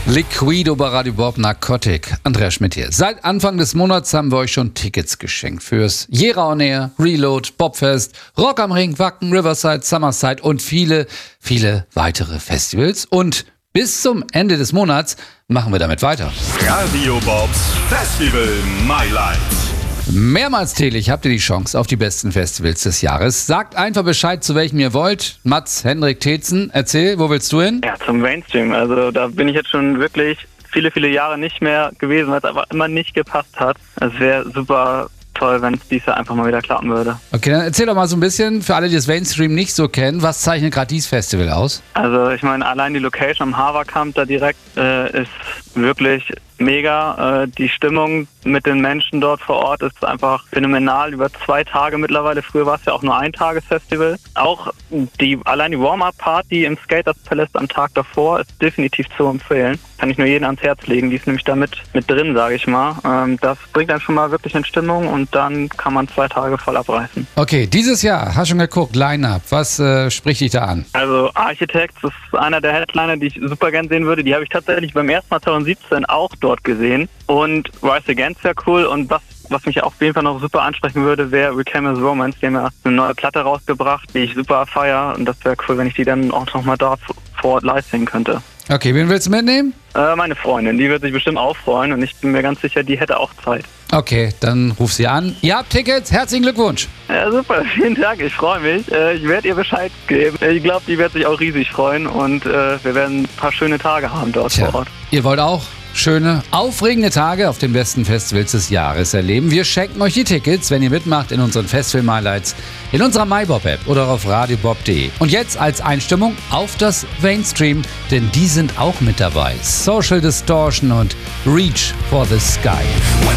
Liquido bei Radio Bob Narcotic. Andreas Schmidt hier. Seit Anfang des Monats haben wir euch schon Tickets geschenkt fürs Jera On Air, Reload, Bobfest, Rock am Ring, Wacken, Riverside, Summerside und viele, viele weitere Festivals. Und bis zum Ende des Monats machen wir damit weiter. Radio Bobs Festival My Life. Mehrmals täglich habt ihr die Chance auf die besten Festivals des Jahres. Sagt einfach Bescheid, zu welchem ihr wollt. Mats, Hendrik, Tetzen, erzähl, wo willst du hin? Ja, zum Mainstream. Also da bin ich jetzt schon wirklich viele, viele Jahre nicht mehr gewesen, weil es aber immer nicht gepasst hat. Es wäre super toll, wenn es dieses Jahr einfach mal wieder klappen würde. Okay, dann erzähl doch mal so ein bisschen, für alle, die das Mainstream nicht so kennen, was zeichnet gerade dieses Festival aus? Also ich meine, allein die Location am Haverkamp da direkt ist wirklich mega. Die Stimmung mit den Menschen dort vor Ort ist einfach phänomenal. Über 2 Tage mittlerweile. Früher war es ja auch nur ein Tagesfestival. Auch allein die Warm-Up-Party im Skaters Palace am Tag davor ist definitiv zu empfehlen. Kann ich nur jedem ans Herz legen. Die ist nämlich da mit drin, sage ich mal. Das bringt dann schon mal wirklich in Stimmung und dann kann man 2 Tage voll abreißen. Okay, dieses Jahr, hast du schon geguckt, Line-Up, was spricht dich da an? Also Architects ist einer der Headliner, die ich super gern sehen würde. Die habe ich tatsächlich beim ersten Mal 2017 auch dort gesehen. Und Rise Against wäre cool. Und was mich auf jeden Fall noch super ansprechen würde, wäre Reclaim His Romance. Die haben ja eine neue Platte rausgebracht, die ich super feiere. Und das wäre cool, wenn ich die dann auch noch mal da vor Ort live singen könnte. Okay, wen willst du mitnehmen? Meine Freundin, die wird sich bestimmt auch freuen. Und ich bin mir ganz sicher, die hätte auch Zeit. Okay, dann ruf sie an. Ihr habt Tickets, herzlichen Glückwunsch. Ja, super, vielen Dank, ich freue mich. Ich werde ihr Bescheid geben. Ich glaube, die wird sich auch riesig freuen und wir werden ein paar schöne Tage haben dort vor Ort. Ihr wollt auch schöne, aufregende Tage auf den besten Festivals des Jahres erleben. Wir schenken euch die Tickets, wenn ihr mitmacht in unseren Festival Highlights, in unserer MyBob-App oder auf radiobob.de. Und jetzt als Einstimmung auf das Mainstream, denn die sind auch mit dabei. Social Distortion und Reach for the Sky.